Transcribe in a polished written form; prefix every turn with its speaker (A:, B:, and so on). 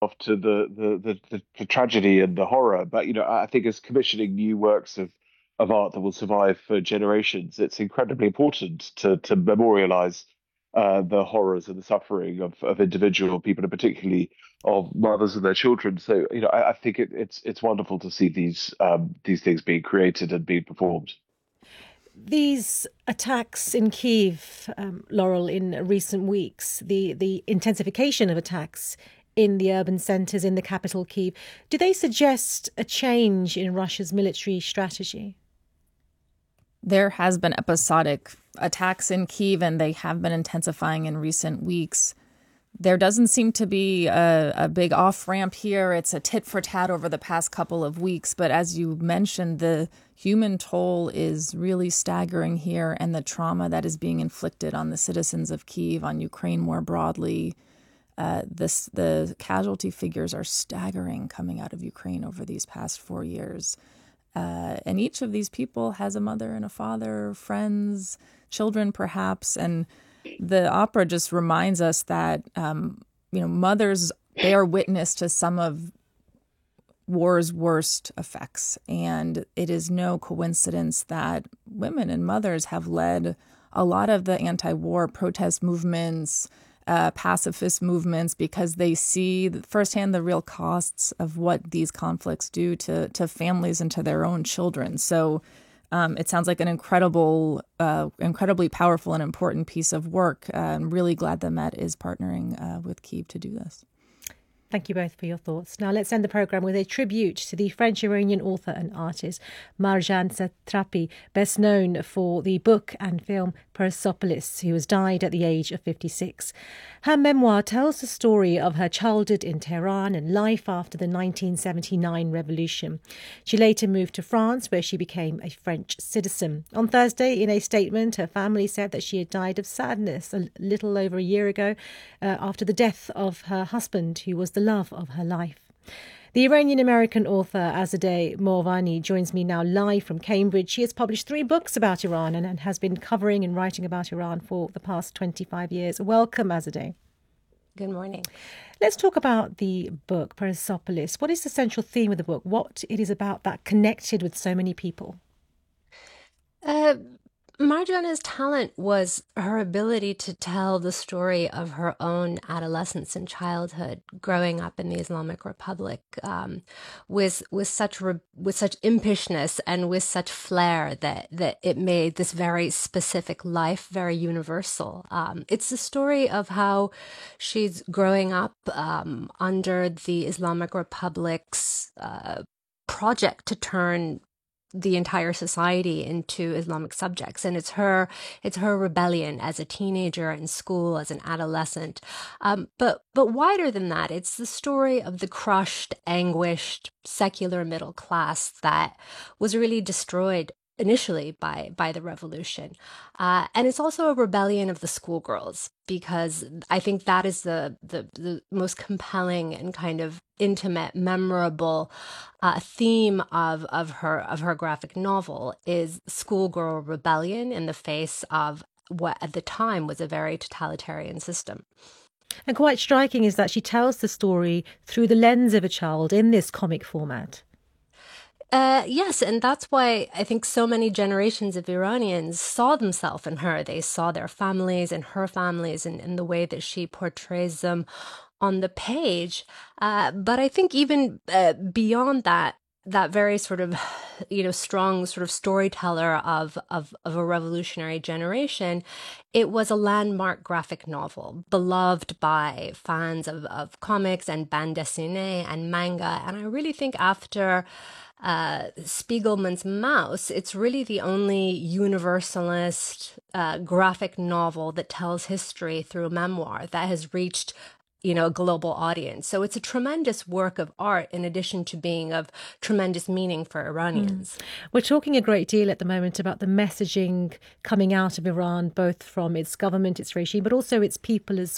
A: off to the tragedy and the horror. But I think as commissioning new works of art that will survive for generations, it's incredibly important to memorialize the horrors and the suffering of individual people, and particularly of mothers and their children. So, I think it's wonderful to see these things being created and being performed.
B: These attacks in Kiev, Laurel, in recent weeks, the intensification of attacks in the urban centres in the capital, Kiev, do they suggest a change in Russia's military strategy?
C: There has been episodic attacks in Kyiv, and they have been intensifying in recent weeks. There doesn't seem to be a big off-ramp here. It's a tit for tat over the past couple of weeks. But as you mentioned, the human toll is really staggering here, and the trauma that is being inflicted on the citizens of Kyiv, on Ukraine more broadly. The casualty figures are staggering coming out of Ukraine over these past 4 years. And each of these people has a mother and a father, friends, children perhaps. And the opera just reminds us that, mothers bear witness to some of war's worst effects. And it is no coincidence that women and mothers have led a lot of the anti-war protest movements, pacifist movements, because they see firsthand the real costs of what these conflicts do to families and to their own children. So it sounds like an incredibly powerful and important piece of work. I'm really glad that Met is partnering with Kyiv to do this.
B: Thank you both for your thoughts. Now let's end the programme with a tribute to the French-Iranian author and artist Marjane Satrapi, best known for the book and film Persepolis, who has died at the age of 56. Her memoir tells the story of her childhood in Tehran and life after the 1979 revolution. She later moved to France, where she became a French citizen. On Thursday, in a statement, her family said that she had died of sadness a little over a year ago after the death of her husband, who was the love of her life. The Iranian-American author Azadeh Moavani joins me now live from Cambridge. She has published 3 books about Iran and has been covering and writing about Iran for the past 25 years. Welcome, Azadeh.
D: Good morning.
B: Let's talk about the book, Persepolis. What is the central theme of the book? What it is about that connected with so many people?
D: Marjane's talent was her ability to tell the story of her own adolescence and childhood, growing up in the Islamic Republic, with such impishness and with such flair that it made this very specific life very universal. It's the story of how she's growing up under the Islamic Republic's project to turn the entire society into Islamic subjects. And it's her rebellion as a teenager in school, as an adolescent. But wider than that, it's the story of the crushed, anguished, secular middle class that was really destroyed initially by the revolution. And it's also a rebellion of the schoolgirls, because I think that is the most compelling and kind of intimate, memorable theme of her graphic novel, is schoolgirl rebellion in the face of what at the time was a very totalitarian system.
B: And quite striking is that she tells the story through the lens of a child in this comic format.
D: Yes, and that's why I think so many generations of Iranians saw themselves in her. They saw their families and her families in the way that she portrays them on the page. But I think even beyond that very sort of, strong sort of storyteller of a revolutionary generation, it was a landmark graphic novel beloved by fans of comics and bande dessinée and manga. And I really think after Spiegelman's Maus, it's really the only universalist graphic novel that tells history through a memoir that has reached a global audience. So it's a tremendous work of art, in addition to being of tremendous meaning for Iranians.
B: We're talking a great deal at the moment about the messaging coming out of Iran, both from its government, its regime, but also its people as